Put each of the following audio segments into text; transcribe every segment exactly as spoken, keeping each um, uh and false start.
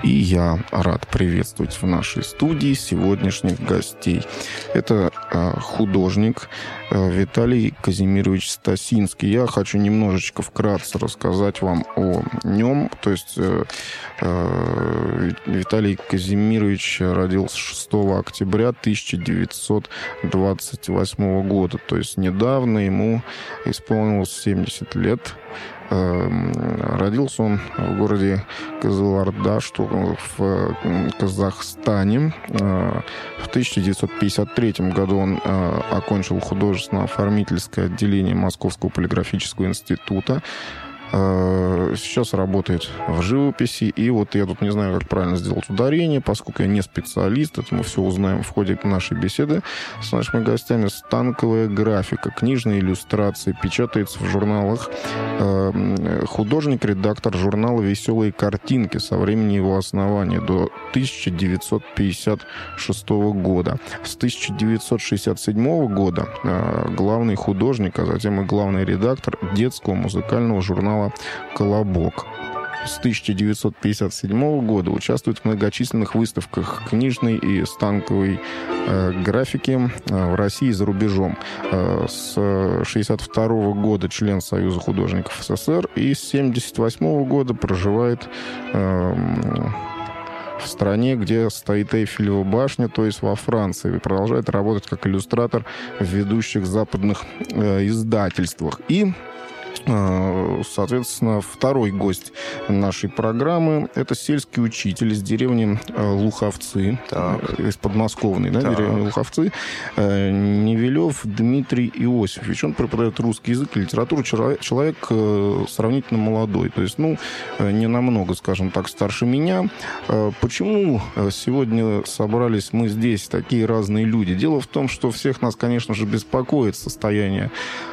И я рад приветствовать в нашей студии сегодняшних гостей. Это э, художник э, Виталий Казимирович Стасинский. Я хочу немножечко вкратце рассказать вам о нем. То есть э, э, Виталий Казимирович родился шестого октября тысяча девятьсот двадцать восьмого года. То есть недавно ему исполнилось семьдесят лет. Родился он в городе Кызылорда, что в Казахстане. В тысяча девятьсот пятьдесят третьем году он окончил художественно-оформительское отделение Московского полиграфического института. Сейчас работает в живописи. И вот я тут не знаю, как правильно сделать ударение, поскольку я не специалист. Это мы все узнаем в ходе нашей беседы с нашими гостями. Станковая графика, книжные иллюстрации, печатается в журналах. Художник, редактор журнала «Веселые картинки» со времени его основания до тысяча девятьсот пятьдесят шестого года. С тысяча девятьсот шестьдесят седьмого года главный художник, а затем и главный редактор детского музыкального журнала «Колобок». С тысяча девятьсот пятьдесят седьмого года участвует в многочисленных выставках книжной и станковой э, графики э, в России и за рубежом. Э, с шестьдесят второго года член Союза художников СССР и с семьдесят восьмого года проживает э, в стране, где стоит Эйфелева башня, то есть во Франции, и продолжает работать как иллюстратор в ведущих западных э, издательствах. И соответственно, второй гость нашей программы – это сельский учитель из деревни Луховцы, так. из подмосковной, да, деревни Луховцы, Невелев Дмитрий Иосифович. Он преподает русский язык и литературу. Человек сравнительно молодой, то есть, ну, не намного, скажем так, старше меня. Почему сегодня собрались мы здесь, такие разные люди? Дело в том, что всех нас, конечно же, беспокоит состояние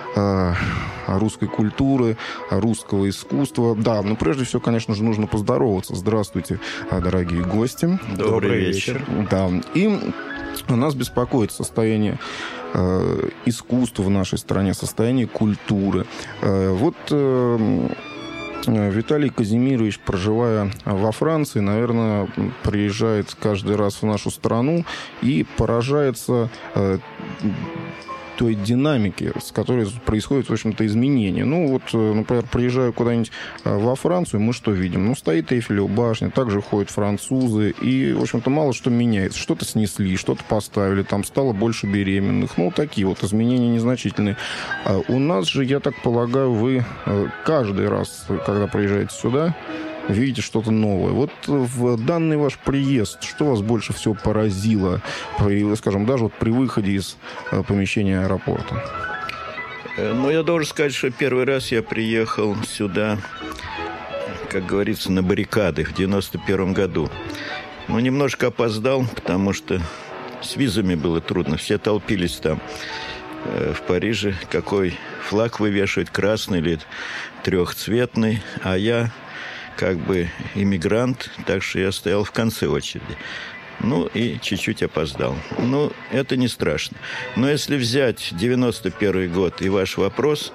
русской культуры, русского искусства. Да, но прежде всего, конечно же, нужно поздороваться. Здравствуйте, дорогие гости. Добрый вечер. Да, и нас беспокоит состояние э, искусства в нашей стране, состояние культуры. Э, вот... Э, Виталий Казимирович, проживая во Франции, наверное, приезжает каждый раз в нашу страну и поражается э, той динамики, с которой происходит, в общем-то, изменения. Ну, вот, например, приезжаю куда-нибудь во Францию, мы что видим? Ну, стоит Эйфелева башня, также ходят французы, и, в общем-то, мало что меняется. Что-то снесли, что-то поставили, там стало больше беременных. Ну, такие вот изменения незначительные. А у нас же, я так полагаю, вы каждый раз, когда приезжаете сюда, видите что-то новое. Вот в данный ваш приезд, что вас больше всего поразило, при, скажем, даже вот при выходе из помещения аэропорта? Ну, я должен сказать, что первый раз я приехал сюда, как говорится, на баррикады в девяносто первом году. Ну, немножко опоздал, потому что с визами было трудно. Все толпились там, в Париже. Какой флаг вывешивать, красный или трехцветный. А я как бы иммигрант, так что я стоял в конце очереди. Ну, и чуть-чуть опоздал. Ну, это не страшно. Но если взять девяносто первый год и ваш вопрос,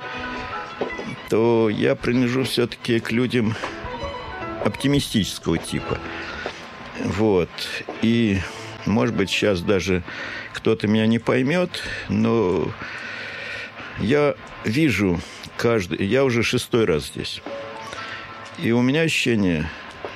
то я принадлежу все-таки к людям оптимистического типа. Вот. И, может быть, сейчас даже кто-то меня не поймет, но я вижу каждый... Я уже шестой раз здесь. И у меня ощущение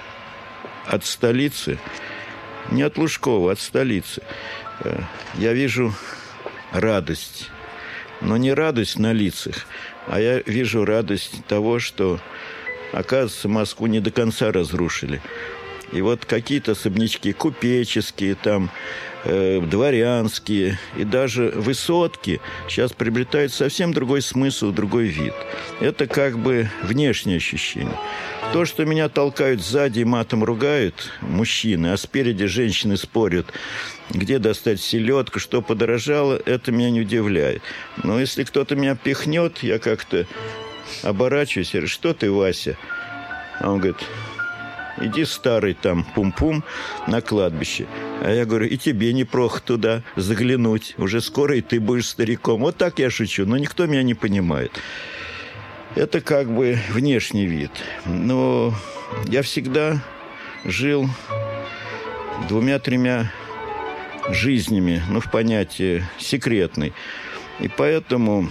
от столицы, не от Лужкова, от столицы. Я вижу радость, но не радость на лицах, а я вижу радость того, что, оказывается, Москву не до конца разрушили. И вот какие-то особнячки купеческие, там, э, дворянские и даже высотки сейчас приобретают совсем другой смысл, другой вид. Это как бы внешнее ощущение. То, что меня толкают сзади и матом ругают мужчины, а спереди женщины спорят, где достать селедку, что подорожало, это меня не удивляет. Но если кто-то меня пихнет, я как-то оборачиваюсь и говорю: что ты, Вася? А он говорит: иди, старый, там, пум-пум, на кладбище. А я говорю: и тебе неплохо туда заглянуть. Уже скоро и ты будешь стариком. Вот так я шучу, но никто меня не понимает. Это как бы внешний вид. Но я всегда жил двумя-тремя жизнями, ну, в понятии секретной. И поэтому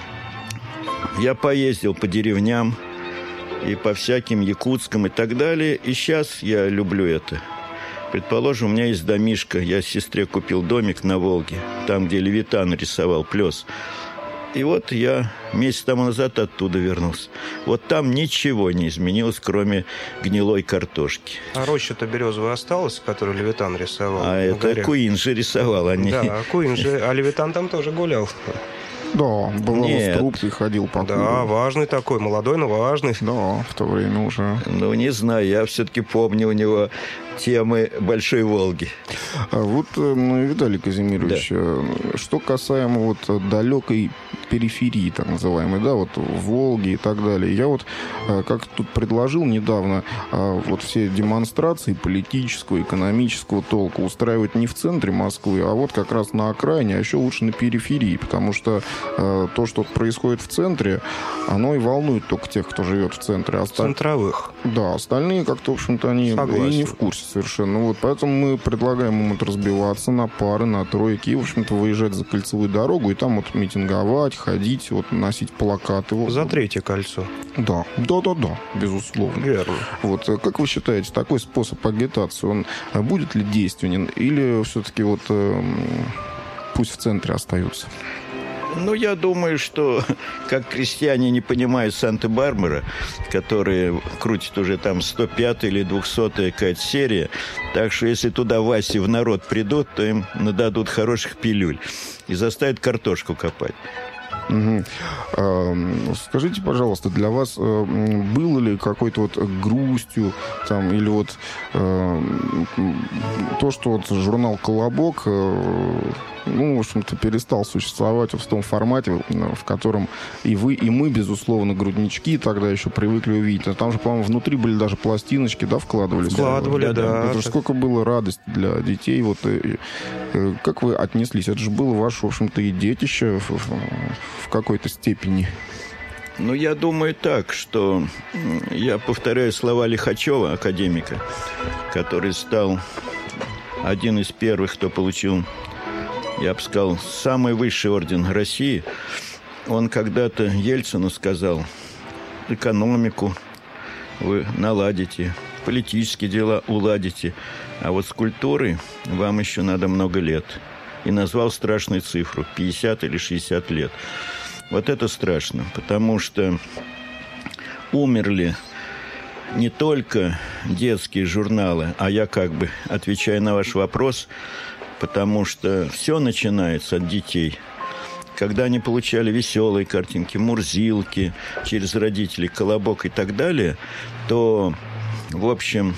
я поездил по деревням и по всяким якутским и так далее. И сейчас я люблю это. Предположим, у меня есть домишко. Я сестре купил домик на Волге, там, где Левитан рисовал плес. И вот я месяц тому назад оттуда вернулся. Вот там ничего не изменилось, кроме гнилой картошки. А роща-то березовая осталась, которую Левитан рисовал? А это горе? Куин же рисовал, а не... Да, Куин же, а Левитан там тоже гулял. Да, бывало, с трубкой ходил по Да, клубу. важный такой, молодой, но важный. Да, в то время уже. Ну, не знаю, я все-таки помню у него темы Большой Волги. А вот, ну, Виталий Казимирович, да. Что касаемо вот далекой периферии, так называемой, да, вот Волги и так далее. Я вот, как тут предложил недавно, вот все демонстрации политического, экономического толка устраивать не в центре Москвы, а вот как раз на окраине, а еще лучше на периферии, потому что то, что происходит в центре, оно и волнует только тех, кто живет в центре. Осталь... Центровых. Да, остальные как-то, в общем-то, они Согласен. И не в курсе совершенно. Вот, поэтому мы предлагаем им вот разбиваться на пары, на тройки, и, в общем-то, выезжать за кольцевую дорогу, и там вот митинговать, ходить, вот носить плакаты. Вот. За третье кольцо. Да, да-да-да, безусловно. Верно. Вот, как вы считаете, такой способ агитации, он будет ли действенен, или все-таки вот э, пусть в центре остаются? Ну, я думаю, что как крестьяне не понимают Санта-Барбара, которые крутят уже там сто пятая или двухсотая какая-то серия, так что если туда Васи в народ придут, то им нададут хороших пилюль и заставят картошку копать. Угу. Скажите, пожалуйста, для вас было ли какой-то вот грустью там, или вот э, то, что вот журнал «Колобок», э, ну, в общем-то, перестал существовать в том формате, в котором и вы, и мы, безусловно, груднички тогда еще привыкли увидеть. А там же, по-моему, внутри были даже пластиночки, да, вкладывались? Вкладывали, да. да. Это же сколько было радости для детей. Вот, и, и, как вы отнеслись? Это же было ваше, в общем-то, и детище в, в, в какой-то степени. Ну, я думаю так, что я повторяю слова Лихачева, академика, который стал один из первых, кто получил, я бы сказал, самый высший орден России. Он когда-то Ельцину сказал: экономику вы наладите, политические дела уладите, а вот с культурой вам еще надо много лет. И назвал страшную цифру – пятьдесят или шестьдесят лет. Вот это страшно, потому что умерли не только детские журналы, а я как бы отвечаю на ваш вопрос, потому что все начинается от детей. Когда они получали веселые картинки, мурзилки через родителей, «Колобок» и так далее, то, в общем,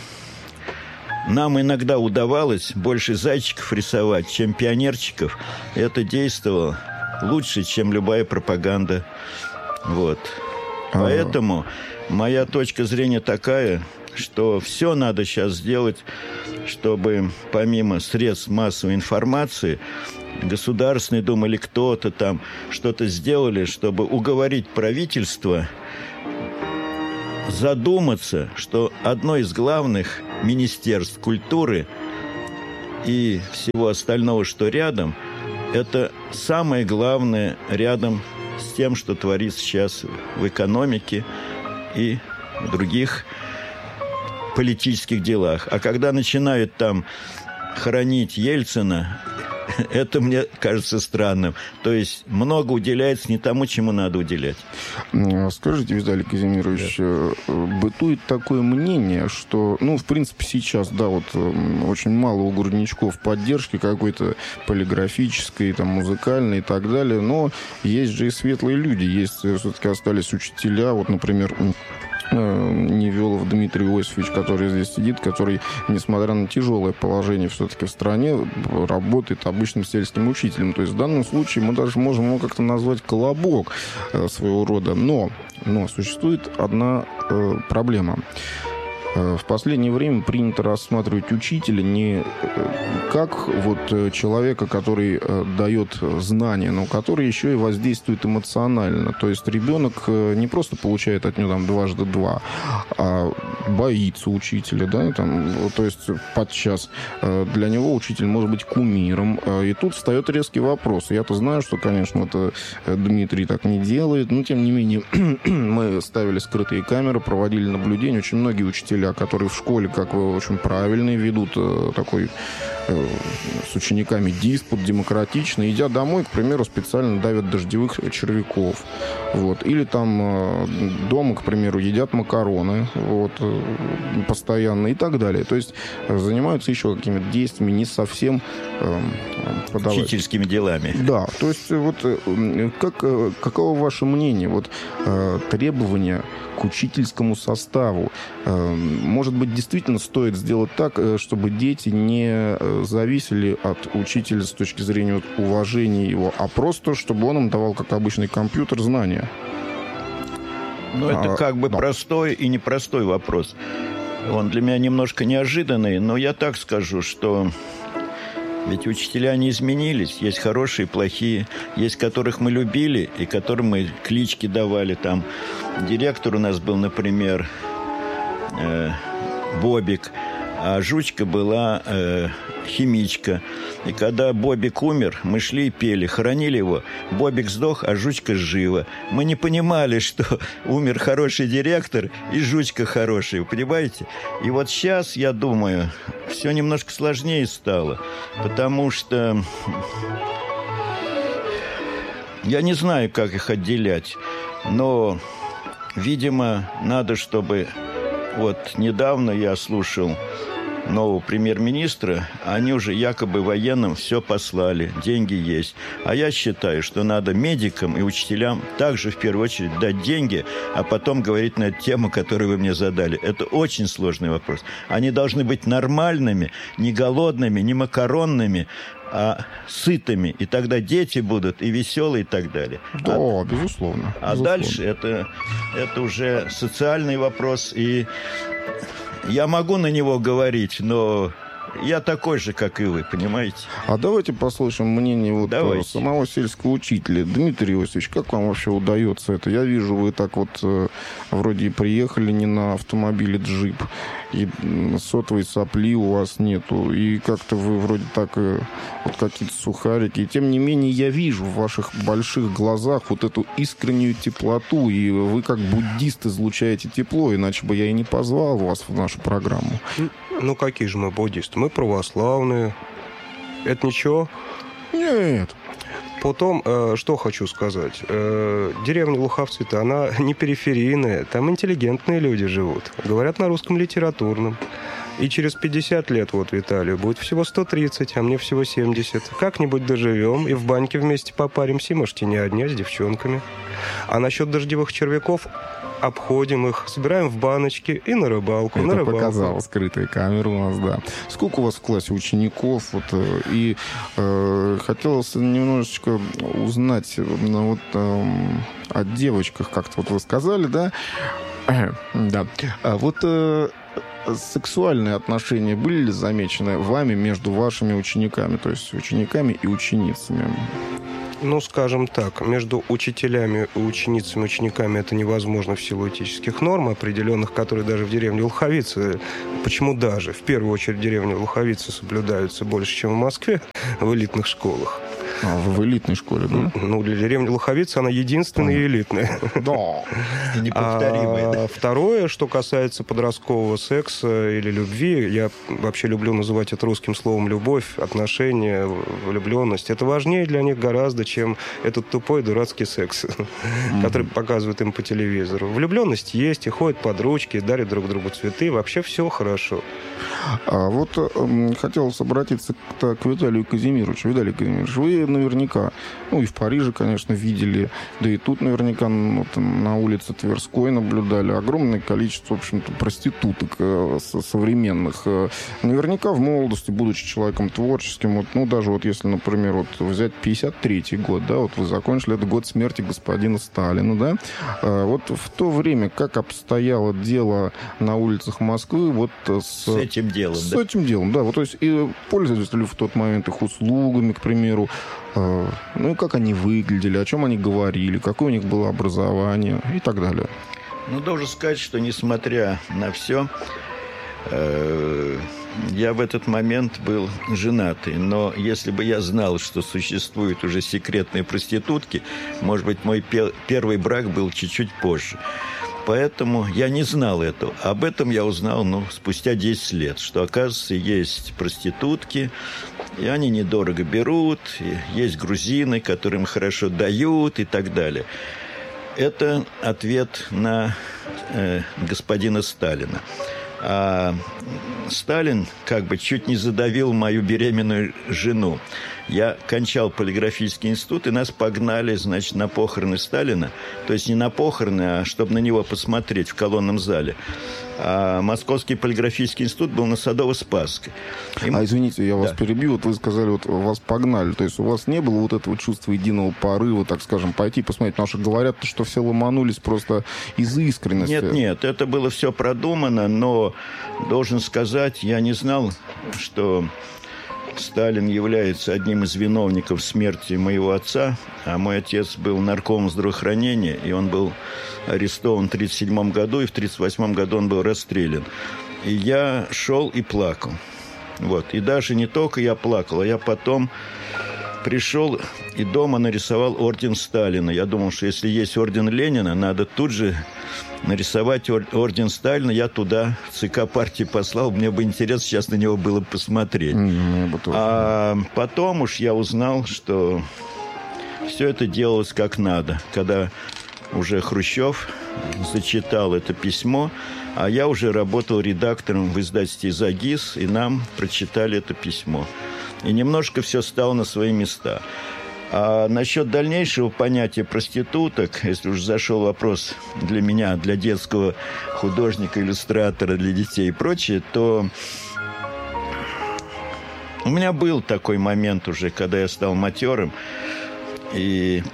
нам иногда удавалось больше зайчиков рисовать, чем пионерчиков. Это действовало лучше, чем любая пропаганда. Вот. А-а-а. Поэтому моя точка зрения такая, что все надо сейчас сделать, чтобы помимо средств массовой информации Государственная Дума или кто-то там что-то сделали, чтобы уговорить правительство задуматься, что одно из главных министерств культуры и всего остального, что рядом, это самое главное рядом с тем, что творится сейчас в экономике и в других политических делах. А когда начинают там хоронить Ельцина, это мне кажется странным. То есть много уделяется не тому, чему надо уделять. Скажите, Виталий Казимирович, да. Бытует такое мнение, что, ну, в принципе, сейчас, да, вот очень мало у грудничков поддержки какой-то полиграфической, там, музыкальной и так далее, но есть же и светлые люди, есть все-таки остались учителя, вот, например, Невелов Дмитрий Иосифович, который здесь сидит, который, несмотря на тяжелое положение все-таки в стране, работает обычным сельским учителем. То есть в данном случае мы даже можем его как-то назвать «Колобок» своего рода. Но, но существует одна э, проблема. В последнее время принято рассматривать учителя не как вот человека, который дает знания, но который еще и воздействует эмоционально. То есть ребенок не просто получает от него там дважды два, а боится учителя, да, там, то есть подчас для него учитель может быть кумиром. И тут встает резкий вопрос. Я-то знаю, что, конечно, это Дмитрий так не делает, но тем не менее мы ставили скрытые камеры, проводили наблюдение. Очень многие учителя, которые в школе, как вы очень правильно, ведут такой э, с учениками диспут, демократично, идя домой, к примеру, специально давят дождевых червяков. Вот. Или там э, дома, к примеру, едят макароны вот, э, постоянно и так далее. То есть э, занимаются еще какими-то действиями не совсем э, подавать. Учительскими делами. Да, то есть вот э, как, э, каково ваше мнение? Вот э, требования к учительскому составу. Может быть, действительно стоит сделать так, чтобы дети не зависели от учителя с точки зрения вот уважения его, а просто, чтобы он им давал, как обычный компьютер, знания? Ну, это а, как бы да. простой и непростой вопрос. Он для меня немножко неожиданный, но я так скажу, что ведь учителя не изменились. Есть хорошие, плохие. Есть, которых мы любили и которым мы клички давали. Там директор у нас был, например, э, Бобик, а Жучка была э, химичка. И когда Бобик умер, мы шли и пели, хоронили его. Бобик сдох, а Жучка жива. Мы не понимали, что умер хороший директор и Жучка хороший, вы понимаете? И вот сейчас, я думаю, все немножко сложнее стало, потому что я не знаю, как их отделять, но, видимо, надо, чтобы... Вот недавно я слушал нового премьер-министра, они уже якобы военным все послали, деньги есть. А я считаю, что надо медикам и учителям также в первую очередь дать деньги, а потом говорить на эту тему, которую вы мне задали. Это очень сложный вопрос. Они должны быть нормальными, не голодными, не макаронными, а сытыми. И тогда дети будут и веселые, и так далее. Да, а, безусловно. А безусловно. дальше это, это уже социальный вопрос. И я могу на него говорить, но я такой же, как и вы, понимаете? А давайте послушаем мнение вот Давайте. самого сельского учителя. Дмитрий Иосифович, как вам вообще удается это? Я вижу, вы так вот э, вроде и приехали не на автомобиле джип, и сотовой сопли у вас нету, и как-то вы вроде так э, вот какие-то сухарики. И тем не менее я вижу в ваших больших глазах вот эту искреннюю теплоту, и вы как буддист излучаете тепло, иначе бы я и не позвал вас в нашу программу. Ну, какие же мы буддисты? Мы православные. Это ничего? Нет. Потом, э, что хочу сказать. Э, деревня Луховцы-то, она не периферийная. Там интеллигентные люди живут. Говорят на русском литературном. И через пятьдесят лет, вот Виталию, будет всего сто тридцать, а мне всего семьдесят. Как-нибудь доживем и в баньке вместе попаримся. Можете не одни, а с девчонками. А насчет дождевых червяков... Обходим их, собираем в баночки и на рыбалку. Это на рыбалку. показала скрытая камера у нас, да. Сколько у вас в классе учеников? Вот, и э, хотелось немножечко узнать ну, вот, э, о девочках, как-то вот вы сказали, да? Да. А вот э, сексуальные отношения были ли замечены вами между вашими учениками, то есть учениками и ученицами? Ну, скажем так, между учителями, ученицами, учениками это невозможно в силу этических норм определенных, которые даже в деревне Луховицы, почему даже, в первую очередь в деревне Луховицы соблюдаются больше, чем в Москве, в элитных школах. А, в элитной школе, да? Ну, для деревни Луховицы она единственная и элитная. Да. И неповторимая. А второе, что касается подросткового секса или любви, я вообще люблю называть это русским словом любовь, отношения, влюбленность. Это важнее для них гораздо, чем этот тупой дурацкий секс, mm-hmm. который показывают им по телевизору. Влюбленность есть, и ходят под ручки, и дарят друг другу цветы. Вообще все хорошо. А вот э, хотелось обратиться к, к Виталию Казимировичу. Виталий Казимирович, вы наверняка. Ну, и в Париже, конечно, видели. Да и тут наверняка ну, на улице Тверской наблюдали огромное количество, в общем-то, проституток э, современных. Э, наверняка в молодости, будучи человеком творческим, вот, ну, даже вот если, например, вот взять пятьдесят третий год, да, вот вы закончили, это год смерти господина Сталина, да, э, вот в то время как обстояло дело на улицах Москвы вот с... С этим делом, с да? этим делом, да. Вот, то есть и пользовались ли в тот момент их услугами, к примеру, э, ну и как они выглядели, о чем они говорили, какое у них было образование и так далее. Ну, должен сказать, что несмотря на все, э, я в этот момент был женатый. Но если бы я знал, что существуют уже секретные проститутки, может быть, мой пе- первый брак был чуть-чуть позже. Поэтому я не знал этого. Об этом я узнал, ну, спустя десять лет, что, оказывается, есть проститутки, и они недорого берут, и есть грузины, которым хорошо дают и так далее. Это ответ на э, господина Сталина. А Сталин как бы чуть не задавил мою беременную жену. Я кончал полиграфический институт, и нас погнали, значит, на похороны Сталина. То есть не на похороны, а чтобы на него посмотреть в колонном зале. А Московский полиграфический институт был на Садово-Спасской. И... А извините, я вас да. перебью. Вот вы сказали, вот вас погнали. То есть у вас не было вот этого чувства единого порыва, так скажем, пойти посмотреть? Потому что говорят, что все ломанулись просто из искренности. Нет, нет, это было все продумано, но должен сказать, я не знал, что Сталин является одним из виновников смерти моего отца, а мой отец был наркомом здравоохранения, и он был арестован в тридцать седьмом году, и в тридцать восьмом году он был расстрелян. И я шел и плакал. Вот. И даже не только я плакал, а я потом пришел и дома нарисовал орден Сталина. Я думал, что если есть орден Ленина, надо тут же нарисовать орден Сталина. Я туда в ЦК партии послал. Мне бы интересно сейчас на него было посмотреть. Mm, а потом уж я узнал, что все это делалось как надо. Когда уже Хрущев зачитал это письмо, а я уже работал редактором в издательстве «Загис», и нам прочитали это письмо. И немножко все стало на свои места. А насчет дальнейшего понятия проституток, если уж зашел вопрос для меня, для детского художника, иллюстратора, для детей и прочее, то у меня был такой момент уже, когда я стал матерым, и,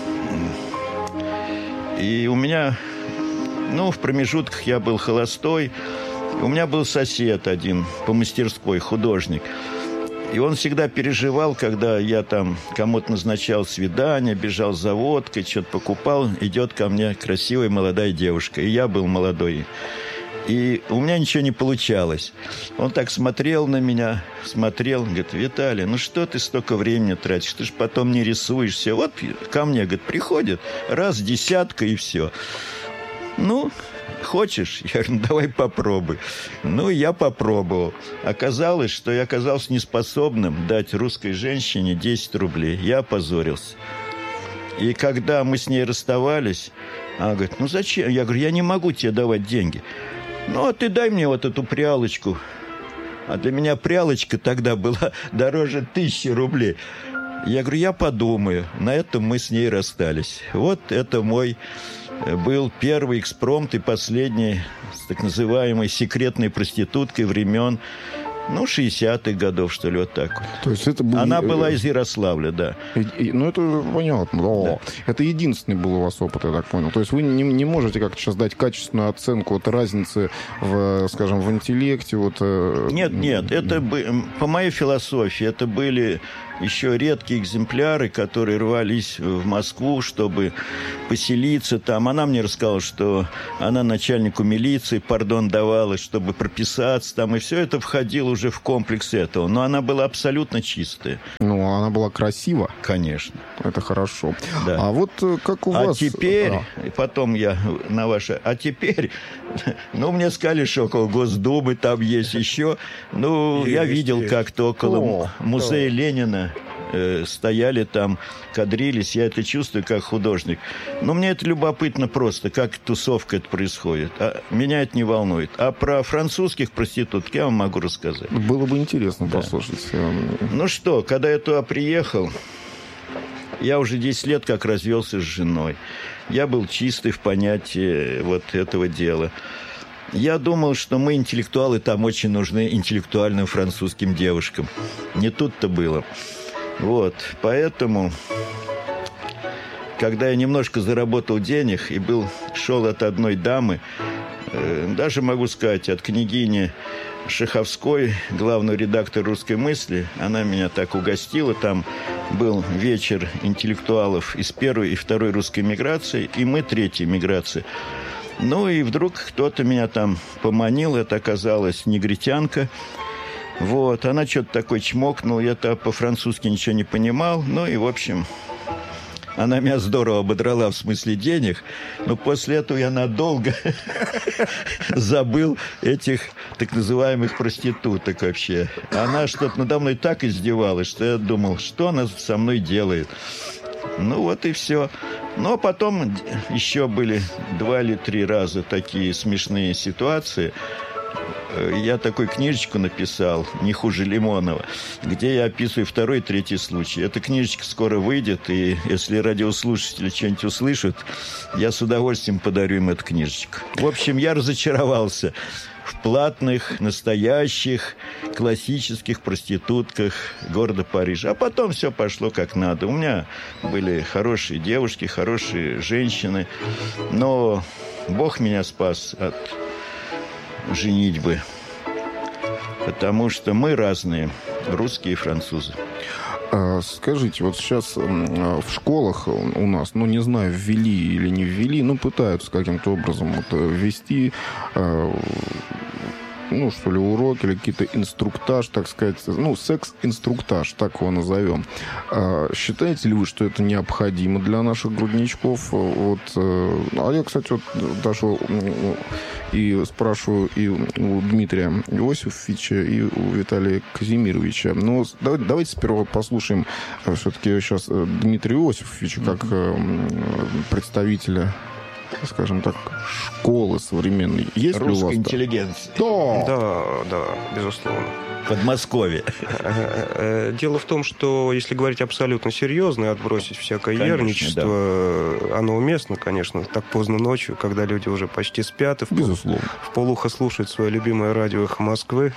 и у меня, ну, в промежутках я был холостой, у меня был сосед один по мастерской, художник. И он всегда переживал, когда я там кому-то назначал свидание, бежал за водкой, что-то покупал, идет ко мне красивая молодая девушка. И я был молодой. И у меня ничего не получалось. Он так смотрел на меня, смотрел, говорит: Виталий, ну что ты столько времени тратишь? Ты же потом не рисуешься. Вот ко мне, говорит, приходит, раз, десятка и все. Ну... Хочешь? Я говорю, ну, давай попробуй. Ну, я попробовал. Оказалось, что я оказался неспособным дать русской женщине десять рублей. Я опозорился. И когда мы с ней расставались, она говорит, ну, зачем? Я говорю, я не могу тебе давать деньги. Ну, а ты дай мне вот эту прялочку. А для меня прялочка тогда была дороже тысячи рублей. Я говорю, я подумаю. На этом мы с ней расстались. Вот это мой... был первый экспромт и последний с так называемой секретной проституткой времен, ну, шестидесятых годов, что ли, вот так вот. То есть это был... Она была из Ярославля, да. И, и, ну, это понятно. Да. Это единственный был у вас опыт, я так понял. То есть вы не, не можете как-то сейчас дать качественную оценку вот разницы в, скажем, в интеллекте? Вот... Нет, нет. Это по моей философии это были еще редкие экземпляры, которые рвались в Москву, чтобы поселиться там. Она мне рассказала, что она начальнику милиции пардон давала, чтобы прописаться там. И все это входило уже в комплекс этого. Но она была абсолютно чистая. Ну, она была красива. Конечно. Это хорошо. Да. А вот как у а вас... Теперь, а. потом я на ваше... А теперь, ну, мне сказали, что около Госдумы там есть еще. Ну, есть, я видел, есть. Как-то около О, музея о. Ленина э, стояли там, кадрились. Я это чувствую как художник. Но мне это любопытно просто, как тусовка это происходит. А меня это не волнует. А про французских проституток я вам могу рассказать. Было бы интересно да. послушать. Ну что, когда я туда приехал, я уже десять лет как развелся с женой. Я был чистый в понятии вот этого дела. Я думал, что мы, интеллектуалы, там очень нужны интеллектуальным французским девушкам. Не тут-то было. Вот, поэтому, когда я немножко заработал денег и был, шел от одной дамы, э, даже могу сказать, от княгини Шаховской, главный редактор «Русской мысли», она меня так угостила. Там был вечер интеллектуалов из первой и второй русской миграции, и мы третьей миграции. Ну и вдруг кто-то меня там поманил, это оказалась негритянка. Вот, она что-то такое чмокнула, я-то по-французски ничего не понимал. Ну и, в общем, она меня здорово ободрала в смысле денег, но после этого я надолго забыл этих так называемых проституток вообще. Она что-то надо мной так издевалась, что я думал, что она со мной делает. Ну вот и все. Но потом еще были два или три раза такие смешные ситуации. Я такую книжечку написал, «Не хуже Лимонова», где я описываю второй и третий случай. Эта книжечка скоро выйдет, и если радиослушатели что-нибудь услышат, я с удовольствием подарю им эту книжечку. В общем, я разочаровался в платных, настоящих, классических проститутках города Парижа. А потом все пошло как надо. У меня были хорошие девушки, хорошие женщины, но Бог меня спас от женитьбы, потому что мы разные, русские и французы. Скажите, вот сейчас в школах у нас, ну, не знаю, ввели или не ввели, ну, пытаются каким-то образом вот ввести, ну, что ли, уроки или какие-то инструктаж, так сказать, ну, секс-инструктаж, так его назовем. Считаете ли вы, что это необходимо для наших грудничков? Вот, а я, кстати, вот даже и спрашиваю и у Дмитрия Иосифовича, и у Виталия Казимировича. Но давайте, давайте сперва послушаем все-таки сейчас Дмитрия Иосифовича как представителя, скажем так, школы современной. Есть ли у вас? Русской интеллигенции. Да. да, да, безусловно. Подмосковье. Дело в том, что если говорить абсолютно серьезно и отбросить всякое конечно, ерничество, да. Оно уместно, конечно, так поздно ночью, когда люди уже почти спят и в, пол... в полухо слушают свое любимое радио «Эхо Москвы».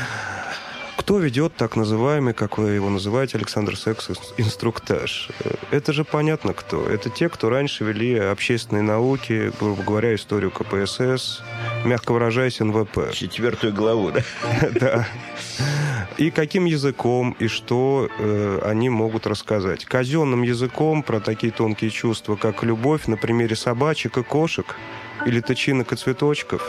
Кто ведет так называемый, как вы его называете, Александр, секс-инструктаж? Это же понятно кто. Это те, кто раньше вели общественные науки, грубо говоря, историю ка пэ эс эс, мягко выражаясь, эн вэ пэ. Четвертую главу, да? Да. И каким языком, и что э, они могут рассказать. Казенным языком про такие тонкие чувства, как любовь на примере собачек и кошек, или тычинок и цветочков.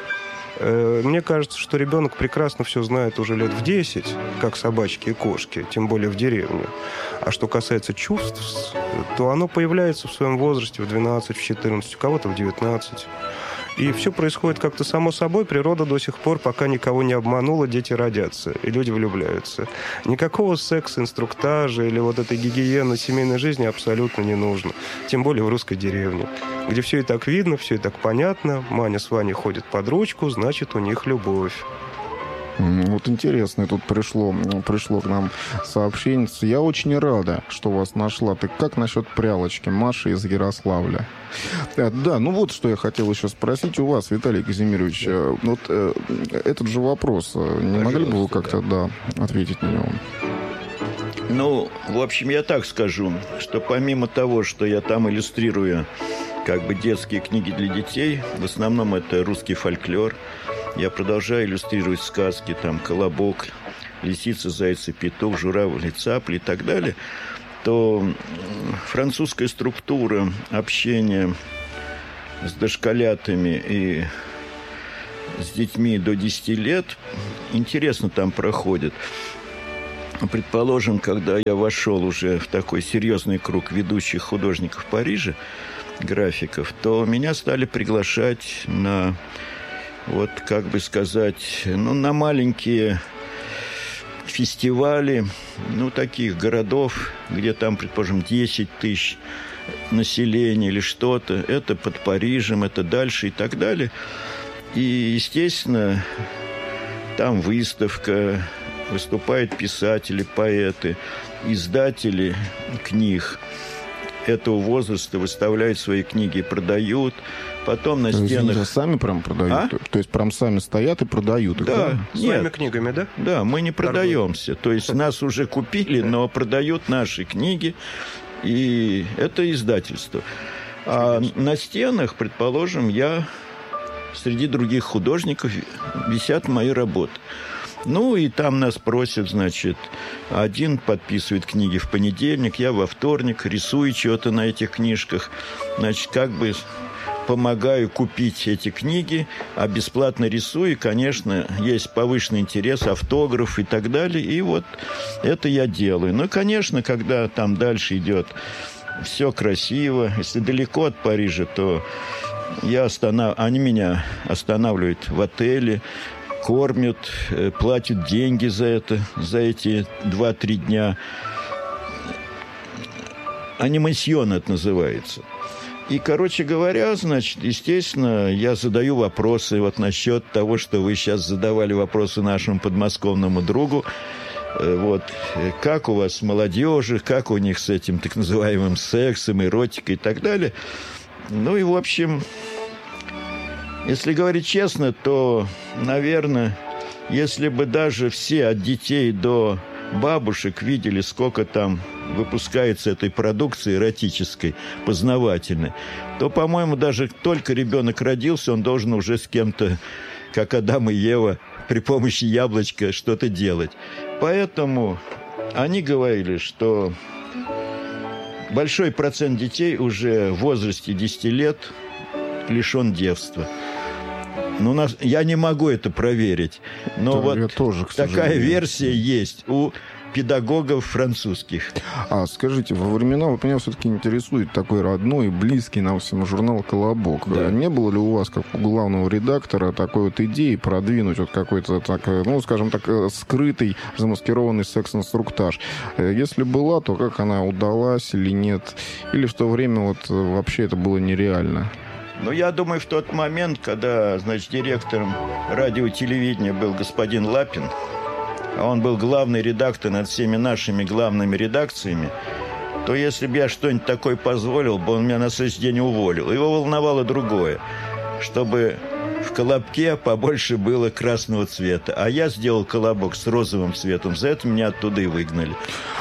Мне кажется, что ребенок прекрасно все знает уже лет в десять, как собачки и кошки, тем более в деревне. А что касается чувств, то оно появляется в своем возрасте в двенадцать, в четырнадцать, у кого-то в девятнадцать. И все происходит как-то само собой. Природа до сих пор, пока никого не обманула, дети родятся, и люди влюбляются. Никакого секс-инструктажа или вот этой гигиены семейной жизни абсолютно не нужно. Тем более в русской деревне, где все и так видно, все и так понятно. Маня с Ваней ходят под ручку, значит, у них любовь. Вот интересно, тут пришло, пришло к нам сообщение. Я очень рада, что вас нашла. Ты как насчет прялочки? Маша из Ярославля. Да, ну вот что я хотел еще спросить у вас, Виталий Казимирович. Да. Вот э, этот же вопрос. Не Пожалуйста, могли бы вы как-то да. Да, ответить на него? Ну, в общем, я так скажу, что помимо того, что я там иллюстрирую как бы детские книги для детей, в основном это русский фольклор, я продолжаю иллюстрировать сказки, там, «Колобок», «Лисица, заяц и петух», «Журавль, цапли» и так далее, то французская структура общения с дошколятами и с детьми до десяти лет интересно там проходит. Предположим, когда я вошел уже в такой серьезный круг ведущих художников Парижа, графиков, то меня стали приглашать на... Вот, как бы сказать, ну, на маленькие фестивали, ну, таких городов, где там, предположим, десять тысяч населения или что-то. Это под Парижем, это дальше и так далее. И, естественно, там выставка, выступают писатели, поэты, издатели книг этого возраста выставляют свои книги и продают. Потом на стенах... Они сами прям продают? А? То есть прям сами стоят и продают их? Да. Да? Своими книгами, да? Да, мы не продаемся. То есть нас уже купили, но продают наши книги. И это издательство. А на стенах, предположим, я... Среди других художников висят мои работы. Ну, и там нас просят, значит, один подписывает книги в понедельник, я во вторник рисую что-то на этих книжках. Значит, как бы помогаю купить эти книги, а бесплатно рисую. И, конечно, есть повышенный интерес, автограф и так далее. И вот это я делаю. Ну, конечно, когда там дальше идет все красиво, если далеко от Парижа, то... Я останов... Они меня останавливают в отеле, кормят, платят деньги за это, за эти два-три дня. Анимасьон это называется. И, короче говоря, значит, естественно, я задаю вопросы вот насчет того, что вы сейчас задавали вопросы нашему подмосковному другу. Вот, как у вас молодежи, как у них с этим так называемым сексом, эротикой и так далее. Ну и, в общем, если говорить честно, то, наверное, если бы даже все от детей до бабушек видели, сколько там выпускается этой продукции эротической, познавательной, то, по-моему, даже только ребенок родился, он должен уже с кем-то, как Адам и Ева, при помощи яблочка что-то делать. Поэтому они говорили, что... Большой процент детей уже в возрасте десяти лет лишен девства. Ну, нас, я не могу это проверить, но да, вот тоже, такая версия есть у педагогов французских. А скажите, во времена, вот меня все-таки интересует такой родной и близкий нам всем журнал «Колобок». Да. Не было ли у вас, как у главного редактора, такой вот идеи продвинуть вот какой-то, так, ну, скажем так, скрытый, замаскированный секс-инструктаж? Если была, то как она удалась или нет? Или в то время вот вообще это было нереально? Ну, я думаю, в тот момент, когда, значит, директором радио и телевидения был господин Лапин, а он был главный редактор над всеми нашими главными редакциями, то если бы я что-нибудь такое позволил, бы он меня на следующий день уволил. Его волновало другое, чтобы в «Колобке» побольше было красного цвета. А я сделал «Колобок» с розовым цветом. За это меня оттуда и выгнали.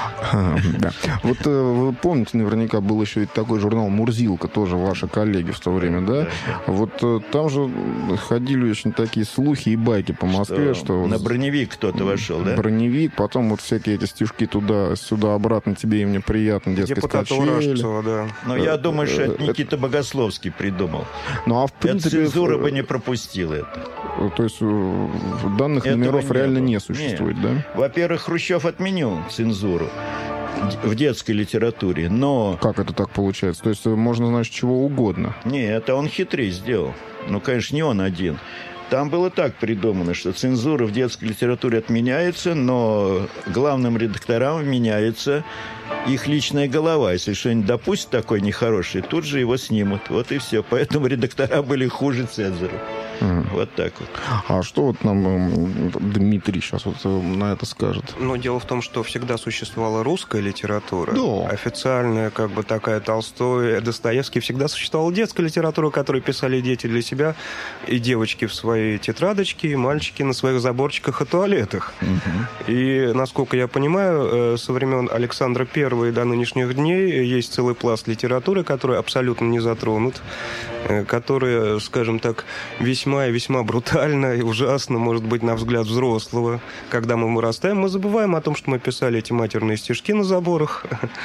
Да. Вот вы помните, наверняка был еще и такой журнал «Мурзилка», тоже ваши коллеги в то время, да? Вот там же ходили очень такие слухи и байки по Москве, что... На броневик кто-то вошел, да? Броневик, потом вот всякие эти стишки туда, сюда, обратно, тебе и мне приятно, дескать, качели. Да. Но я думаю, что это Никита Богословский придумал. Ну, а в принципе... Цензура бы не пропустила это. То есть данных Этого номеров не реально было. Не существует, Нет. да? Во-первых, Хрущев отменил цензуру в детской литературе, но... Как это так получается? То есть можно, значит, чего угодно? Нет, это он хитрее сделал. Ну, конечно, не он один. Там было так придумано, что цензура в детской литературе отменяется, но главным редакторам меняется их личная голова. Если что-нибудь допустит такое нехорошее, тут же его снимут. Вот и все. Поэтому редактора были хуже цензоров. Mm. Вот так вот. А что вот нам Дмитрий сейчас вот на это скажет? Ну, дело в том, что всегда существовала русская литература. Да. Официальная, как бы такая Толстой, Достоевский. Всегда существовала детская литература, которую писали дети для себя. И девочки в свои тетрадочки, и мальчики на своих заборчиках и туалетах. Mm-hmm. И, насколько я понимаю, со времен Александра Первого и до нынешних дней есть целый пласт литературы, который абсолютно не затронут, который, скажем так, весьма и весьма брутально и ужасно, может быть, на взгляд взрослого. Когда мы вырастаем, мы забываем о том, что мы писали эти матерные стишки на заборах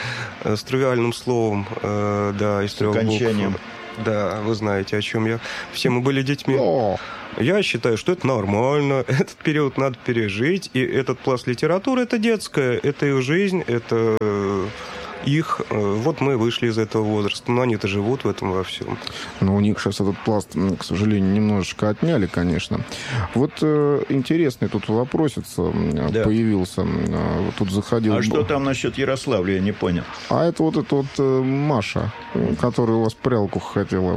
с тривиальным словом, да, из трех букв. Да, вы знаете, о чем я. Все мы были детьми. Я считаю, что это нормально, этот период надо пережить, и этот пласт литературы – это детская, это их жизнь, это их... Вот мы вышли из этого возраста, но они-то живут в этом во всем. Но у них сейчас этот пласт, к сожалению, немножечко отняли, конечно. Вот э, интересный тут вопросец да. появился. Тут заходил... А что там насчет Ярославля, я не понял. А это вот эта вот э, Маша, которая у вас прялку хотела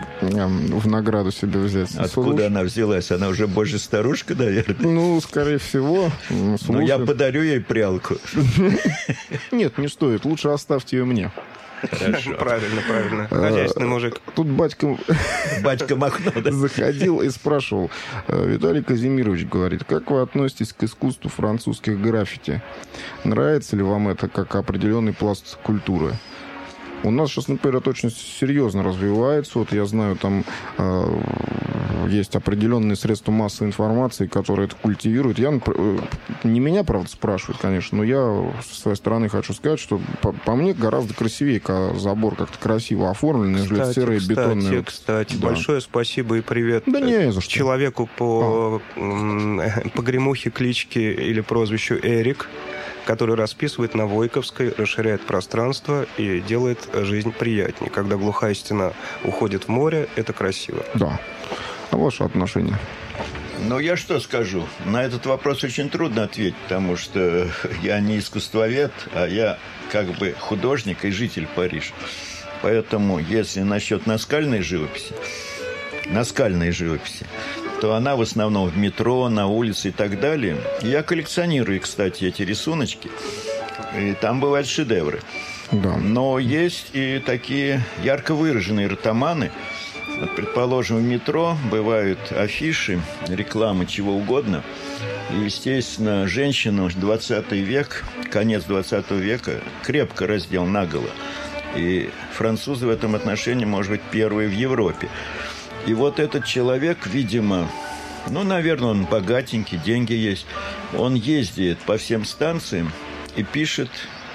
в награду себе взять. Откуда Слушай. она взялась? Она уже больше старушка, наверное. Ну, скорее всего. Ну, я подарю ей прялку. Нет, не стоит. Лучше оставьте ее мне. Хорошо. Правильно, правильно. Хозяйственный мужик. Тут батька... Батька Махно, да? Заходил и спрашивал. Виталий Казимирович говорит, как вы относитесь к искусству французских граффити? Нравится ли вам это как определенный пласт культуры? У нас сейчас, например, это очень серьезно развивается. Вот я знаю, там э, есть определенные средства массовой информации, которые это культивируют. Я, э, не меня, правда, спрашивают, конечно, но я со своей стороны хочу сказать, что по, по мне гораздо красивее, когда забор как-то красиво оформлен, нежели серые кстати, бетонные. Кстати, да. Большое спасибо и привет да не за что. Человеку по а. погремухе, кличке или прозвищу Эрик, который расписывает на Войковской, расширяет пространство и делает жизнь приятнее. Когда глухая стена уходит в море, это красиво. Да. А ваше отношение? Ну, я что скажу? На этот вопрос очень трудно ответить, потому что я не искусствовед, а я как бы художник и житель Парижа. Поэтому, если насчет наскальной живописи, наскальной живописи, то она в основном в метро, на улице и так далее. Я коллекционирую, кстати, эти рисуночки. И там бывают шедевры. Да. Но есть и такие ярко выраженные ротоманы. Вот, предположим, в метро бывают афиши, рекламы, чего угодно. И, естественно, женщину двадцатый век, конец двадцатого века, крепко раздел наголо. И французы в этом отношении, может быть, первые в Европе. И вот этот человек, видимо, ну, наверное, он богатенький, деньги есть. Он ездит по всем станциям и пишет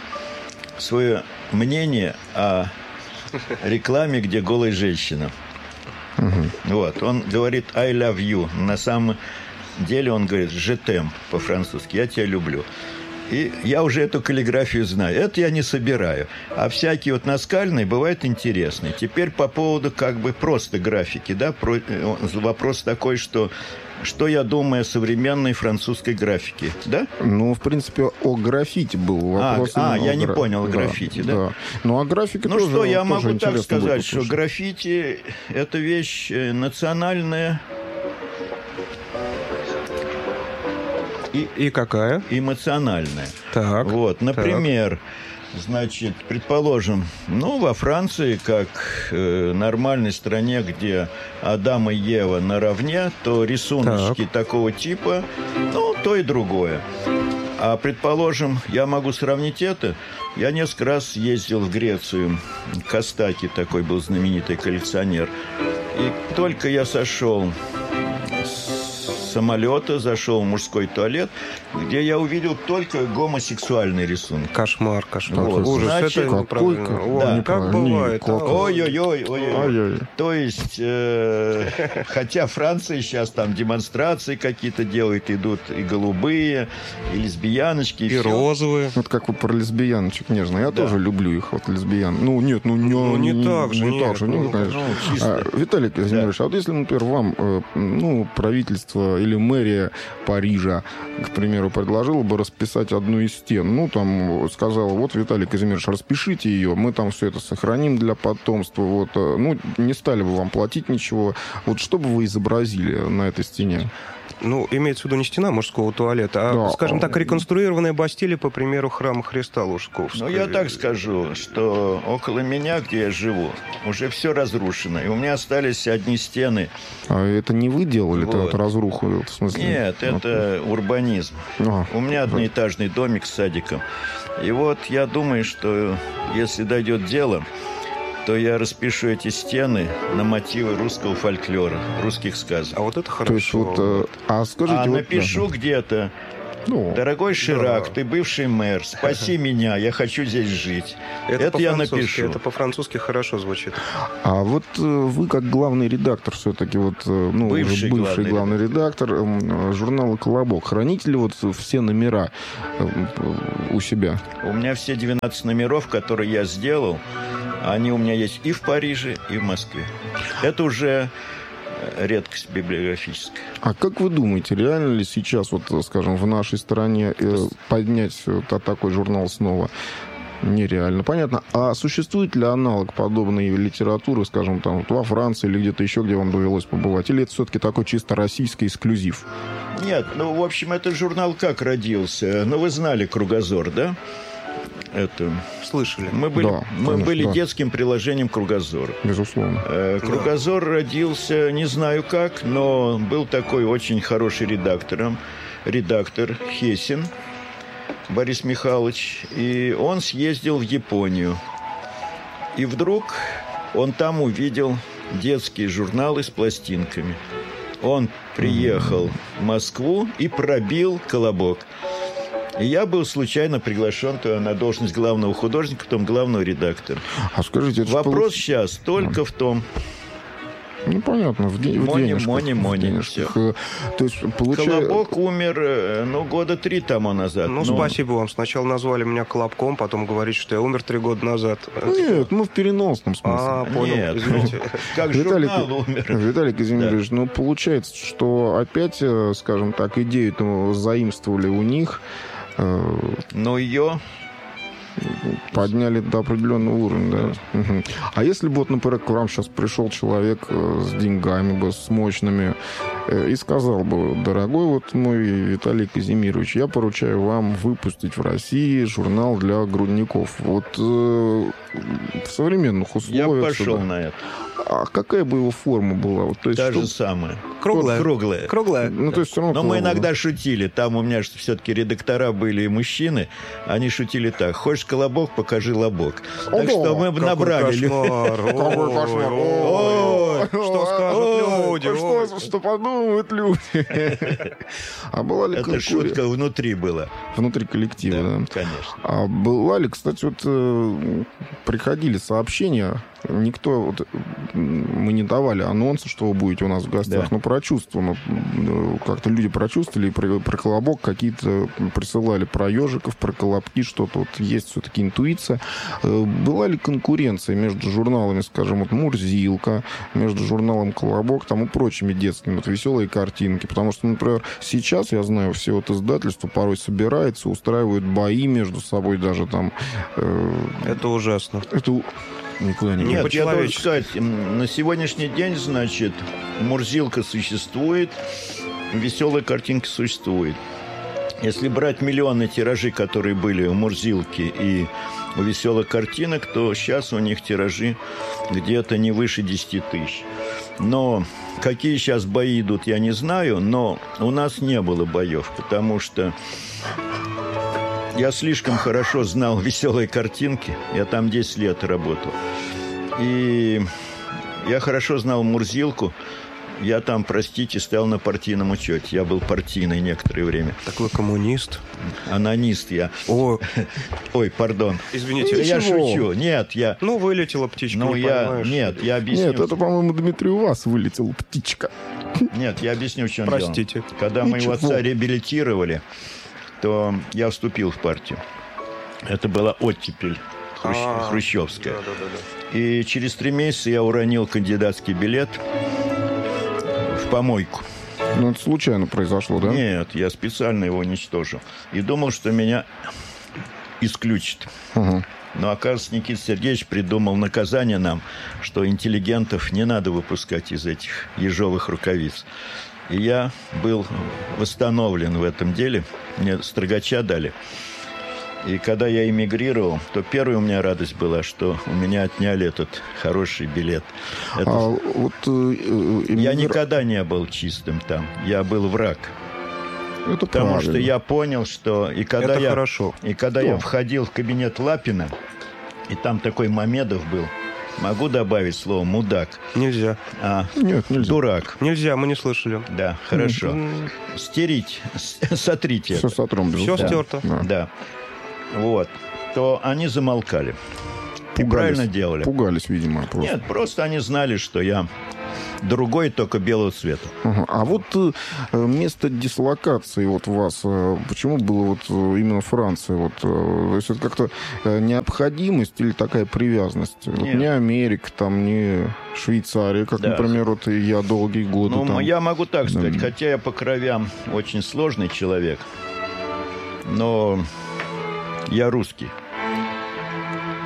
свое мнение о рекламе, где голая женщина. Угу. Вот, он говорит «I love you». На самом деле он говорит «Je t'aime» по-французски, «я тебя люблю». И я уже эту каллиграфию знаю. Это я не собираю. А всякие вот наскальные бывают интересные. Теперь по поводу как бы просто графики. Да? Про... Вопрос такой, что... Что я думаю о современной французской графике, да? Ну, в принципе, о граффити был вопрос. А, а я о не гра... понял о да, граффити, да? да? Ну, а графика ну тоже... что, я тоже могу так сказать, что послушать. граффити – это вещь национальная. И, и какая? Эмоциональная. Так. Вот, например... Так. Значит, предположим, ну, во Франции, как э, нормальной стране, где Адам и Ева наравне, то рисуночки так. такого типа, ну, то и другое. А, предположим, я могу сравнить это. Я несколько раз ездил в Грецию. Костаки такой был знаменитый коллекционер. И только я сошел с самолета, зашел в мужской туалет, где я увидел только гомосексуальный рисунок. Кошмар, кошмар. Вот. Ужас, Значит, это неправильно. Ой, да. Как бывает. Ой-ой-ой. ой-ой. То есть, э, хотя Франция сейчас там демонстрации какие-то делает, идут и голубые, и лесбияночки, и, и розовые. Вот как вы про лесбияночек нежно. Я да. тоже люблю их, вот лесбиян. Ну, нет, ну, не, ну, не, не так же. Не нет, так же, ну, конечно. Ну, чисто. А, Виталий Казимирович, да. а вот если, например, вам, э, ну, правительство или мэрия Парижа, к примеру, предложила бы расписать одну из стен, ну, там, сказала, вот, Виталий Казимирович, распишите ее, мы там все это сохраним для потомства, вот, ну, не стали бы вам платить ничего, вот, что бы вы изобразили на этой стене? Ну, имеется в виду не стена мужского туалета, а, да. скажем так, реконструированная Бастилия, по примеру, храма Христа Лужковского. Ну, я так скажу, что около меня, где я живу, уже все разрушено, и у меня остались одни стены. А это не вы делали, вот. это разруху, в смысле? Нет, это вот. урбанизм. А, у меня одноэтажный домик с садиком. И вот я думаю, что если дойдет дело, то я распишу эти стены на мотивы русского фольклора, русских сказок. А вот это хорошо. То есть, вот, а скажите, а вот, напишу да. где-то: ну, дорогой Ширак, да. ты бывший мэр, спаси меня, я хочу здесь жить. Это, это я напишу. Это по-французски хорошо звучит. А вот вы как главный редактор все-таки, вот, ну, бывший, бывший главный, главный редактор. редактор журнала «Колобок», храните ли вот все номера у себя? У меня все двенадцать номеров, которые я сделал, они у меня есть и в Париже, и в Москве. Это уже редкость библиографическая. А как вы думаете, реально ли сейчас, вот, скажем, в нашей стране э, поднять вот такой журнал снова? Нереально. Понятно. А существует ли аналог подобной литературы, скажем, там вот во Франции или где-то еще, где вам довелось побывать? Или это все-таки такой чисто российский эксклюзив? Нет, ну, в общем, этот журнал как родился? Ну, вы знали «Кругозор», да? Это... Слышали. Мы были, Да, мы конечно, были да. детским приложением «Кругозора». Безусловно. Э, «Кругозор» родился, не знаю как, но был такой очень хороший редактором, редактор Хесин Борис Михайлович, и он съездил в Японию. И вдруг он там увидел детские журналы с пластинками. Он приехал в Москву и пробил «Колобок». И я был случайно приглашен на должность главного художника, потом главного редактора. А скажите, это Вопрос получ- сейчас только в том... Ну, понятно, в, де- в Мони, денежках. мони, в мони, денежках. всё. Э, То есть, получается... Колобок умер, э, ну, года три тому назад. Ну, спасибо вам. Сначала назвали меня Колобком, потом говорите, что я умер три года назад. Нет, ну в переносном смысле. А, понял, Нет. извините. Как Виталий, журнал умер. Виталий Казимирович, ну получается, что опять, э, скажем так, идею эту заимствовали у них, э, Но ее... подняли до определенного уровня, да. Мгм. А если бы, вот, например, к вам сейчас пришел человек э, с деньгами, бы, с мощными, э, и сказал бы: дорогой вот мой Виталий Казимирович, я поручаю вам выпустить в России журнал для грудников. Вот э, в современных Я условиях... пошел да. на это. А какая бы его форма была? Вот, то есть, Та что- же самая. Круглая. Круглая. Круглая. Ну, то есть, все равно Но мы круглая. иногда шутили. Там у меня все-таки редактора были и мужчины. Они шутили так: хочешь колобок, покажи лобок. Так Ого, что мы бы Какой набрали. кошмар. Какой Ой, кошмар. ой, Ой, Что скажут люди? Ой, Ой. Что, что подумают люди? А была ли Это конкуренция шутка внутри была. внутри коллектива, да? Конечно. А была ли, кстати, вот э, приходили сообщения, никто, вот, м, мы не давали анонса, что вы будете у нас в гостях, Да. но прочувствовано, э, как-то люди прочувствовали, и про, про колобок какие-то присылали, про ежиков, про колобки, что-то вот есть все-таки интуиция. Э, Была ли конкуренция между журналами, скажем, вот «Мурзилка», между журналом «Колобок», там и прочими детскими, вот «Веселые картинки», потому что, например, сейчас, я знаю, все вот издательства порой собираются, устраивают бои между собой даже там. э, Это ужасно. Это никуда не Не Нет, я должен по-человечески. сказать, м, на сегодняшний день, значит, «Мурзилка» существует, «Веселая картинка» существует. Если брать миллионы тиражи, которые были у «Мурзилки» и у «Веселых картинок», то сейчас у них тиражи где-то не выше десяти тысяч. Но какие сейчас бои идут, я не знаю, но у нас не было боев, потому что я слишком хорошо знал «Веселые картинки». Я там десять лет работал. И я хорошо знал «Мурзилку». Я там, простите, стоял на партийном учете. Я был партийный некоторое время. Так вы коммунист? Анонист я. О, Ой, пардон. извините. Я Ничего. шучу. Нет, я... Ну, вылетела птичка, Ну, не я... понимаешь. Нет, я объясню. Нет, это, по-моему, Дмитрий, у вас вылетела птичка. Нет, я объясню, в чем Простите. дело. Когда моего Ничего. отца реабилитировали, то я вступил в партию. Это была оттепель хрущ- А, хрущевская. Да, да, да, да. И через три месяца я уронил кандидатский билет в помойку. Ну, это случайно произошло, да? Нет, я специально его уничтожил. И думал, что меня исключат. Ага. Но, оказывается, Никита Сергеевич придумал наказание нам, что интеллигентов не надо выпускать из этих ежовых рукавиц. И я был восстановлен в этом деле. Мне строгача дали. И когда я эмигрировал, то первая у меня радость была, что у меня отняли этот хороший билет. Это- А вот... э, э, Я эмигра- никогда не был чистым там. Я был враг. Это Потому правильно. что я понял, что... И когда Это я, хорошо. И когда Что? я входил в кабинет Лапина, и там такой Мамедов был, могу добавить слово «мудак», Нельзя. а Нет, нельзя. «дурак». Нельзя, мы не слышали. Да, хорошо. М, Стерить, с- сотрите Все это. сотрем, Всё безусловно. стерто. Да. Да. Вот. То они замолкали. И Пугались. правильно делали. Пугались, видимо, просто. Нет, просто они знали, что я другой, только белого цвета. Ага. А вот э, место дислокации вот вас, э, почему было вот э, именно Франция? Вот, э, то есть это как-то э, необходимость или такая привязанность? Вот Нет. не Америка, там, не Швейцария, как, Да. например, вот и я долгие годы Ну, там. я могу так сказать, Да. хотя я по кровям очень сложный человек, но я русский.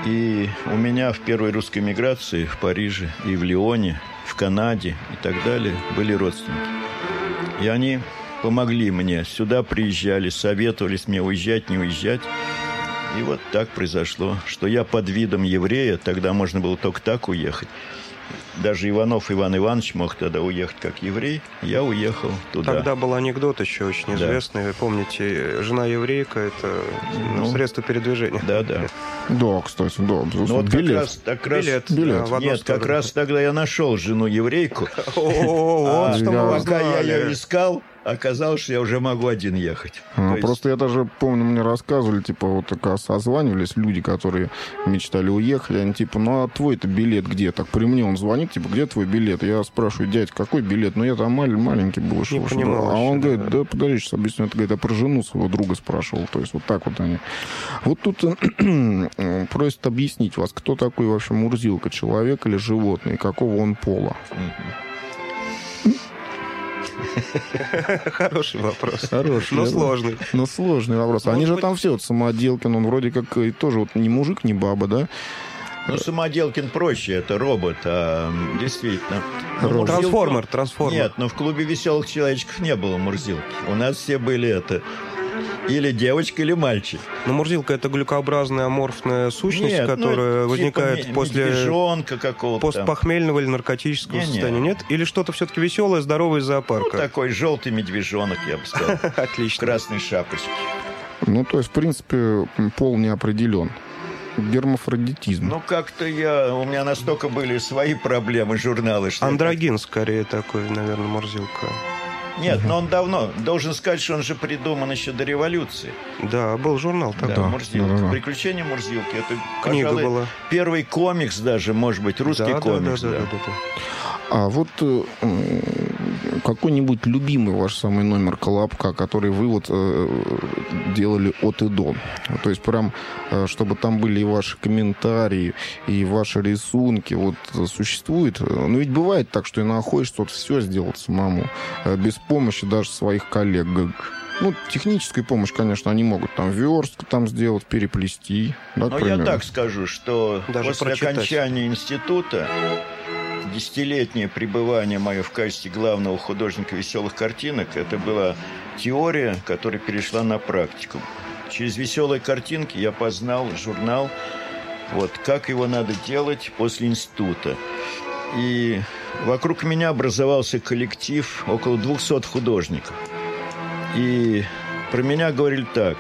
И у меня в первой русской миграции в Париже и в Лионе, в Канаде и так далее были родственники. И они помогли мне. Сюда приезжали, советовались мне уезжать, не уезжать. И вот так произошло, что я под видом еврея, тогда можно было только так уехать. Даже Иванов Иван Иванович мог тогда уехать как еврей. Я уехал туда. Тогда был анекдот еще очень известный. Да. Помните, жена еврейка – это ну, средство передвижения. Да, да. Да, кстати, да. Ну, вот билет. Как раз, как раз, билет. билет. Да, Нет, как раз тогда я нашел жену еврейку. Вот что мы пока я ее искал, оказалось, что я уже могу один ехать. А, просто есть... я даже помню, мне рассказывали, типа, вот так созванивались люди, которые мечтали уехать, они типа, ну а твой-то билет где? Так при мне он звонит, типа, где твой билет? Я спрашиваю, дядь, какой билет? Ну я там малень, маленький был. Не понимал, а он да, говорит, да, да подожди, сейчас объясню. Это, говорит, я про жену своего друга спрашивал. То есть вот так вот они. Вот тут просят объяснить вас, кто такой вообще Мурзилка, человек или животное, и какого он пола? Хороший вопрос. Хороший. Но сложный. Но сложный вопрос. Они же там все, вот Самоделкин, он вроде как и тоже вот не мужик, не баба, да? Ну, Самоделкин проще, это робот, а действительно. Робот. Трансформер, трансформер. Нет, но в клубе веселых человечков не было Мурзилки. У нас все были это... Или девочка, или мальчик. Но Мурзилка – это глюкообразная аморфная сущность, Нет, которая ну, возникает типа после постпохмельного или наркотического не, состояния. Не. Нет? Или что-то все-таки веселое, здоровое из зоопарка? Ну, такой желтый медвежонок, я бы сказал. Отлично. В красной шапочке. Ну, то есть, в принципе, пол не определен. Гермафродитизм. Ну, как-то я... У меня настолько были свои проблемы, журналы. Что Андрогин, скорее, такой, наверное, Мурзилка. Нет, угу. но он давно. Должен сказать, что он же придуман еще до революции. Да, был журнал тогда. Да, Мурзилка. Да, да. «Приключения Мурзилки». Это, книга пожалуй, была. Первый комикс даже, может быть, русский да, комикс. Да, да, да. Да, да, да. А вот э, какой-нибудь любимый ваш самый номер «Колобка», который вы вот э, делали от и до? То есть прям, э, чтобы там были и ваши комментарии, и ваши рисунки, вот существует? Ну ведь бывает так, что и находишь что-то все сделать самому, э, без помощи даже своих коллег. Ну, техническую помощь, конечно, они могут там верстку там сделать, переплести. Да, Но я так скажу, что даже после прочитать. окончания института десятилетнее пребывание мое в качестве главного художника веселых картинок, это была теория, которая перешла на практику. Через веселые картинки я познал журнал, вот, как его надо делать после института. И вокруг меня образовался коллектив около двухсот художников. И про меня говорили так: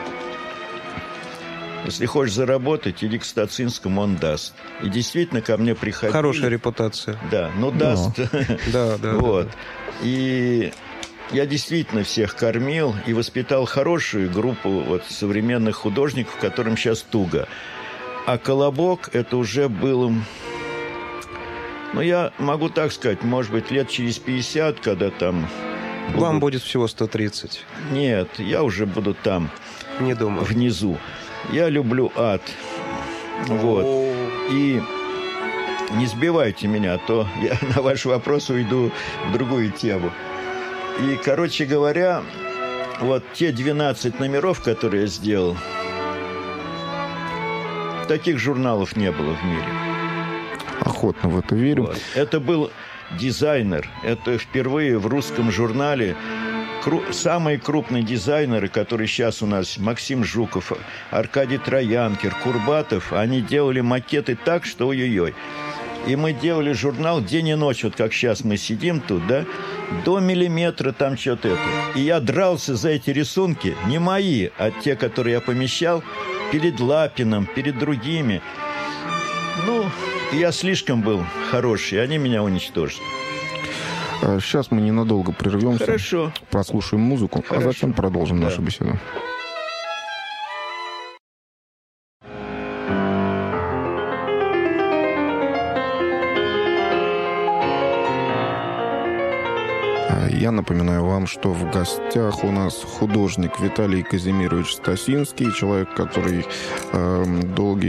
если хочешь заработать, иди к Стацинскому, он даст. И действительно ко мне приходили. Хорошая репутация. Да, ну даст. Да, да. Вот. И я действительно всех кормил и воспитал хорошую группу вот современных художников, которым сейчас туго. А «Колобок» это уже было... Ну, я могу так сказать, может быть, лет через пятьдесят, когда там... Будут... Вам будет всего сто тридцать. Нет, я уже буду там. Не думаю. Внизу. Я люблю ад. Вот. И не сбивайте меня, а то я на ваш вопрос уйду в другую тему. И, короче говоря, вот те двенадцать номеров, которые я сделал, таких журналов не было в мире. Охотно в это верю. Вот. Это был дизайнер. Это впервые в русском журнале Кру... самые крупные дизайнеры, которые сейчас у нас, Максим Жуков, Аркадий Троянкер, Курбатов, они делали макеты так, что ой-ой-ой. И мы делали журнал день и ночь, вот как сейчас мы сидим тут, да, до миллиметра там что-то это. И я дрался за эти рисунки, не мои, а те, которые я помещал, перед Лапиным, перед другими. Ну, я слишком был хороший, они меня уничтожили. Сейчас мы ненадолго прервемся. Хорошо. Прослушаем музыку, Хорошо. а затем продолжим да. нашу беседу. Я напоминаю вам, что в гостях у нас художник Виталий Казимирович Стасинский, человек, который э, долгие